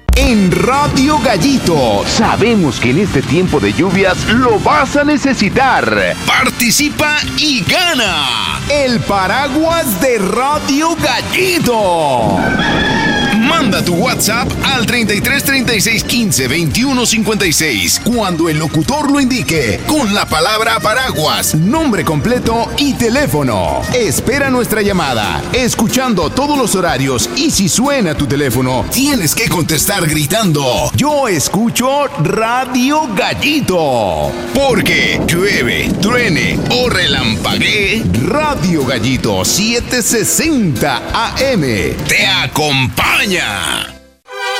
En Radio Gallito, sabemos que en este tiempo de lluvias lo vas a necesitar. Participa y gana el paraguas de Radio Gallito. Manda tu WhatsApp al 33 36 15 21 56 cuando el locutor lo indique con la palabra paraguas, nombre completo y teléfono. Espera nuestra llamada, escuchando todos los horarios, y si suena tu teléfono, tienes que contestar gritando: yo escucho Radio Gallito. Porque llueve, truene o relampaguee, Radio Gallito 760 AM te acompaña.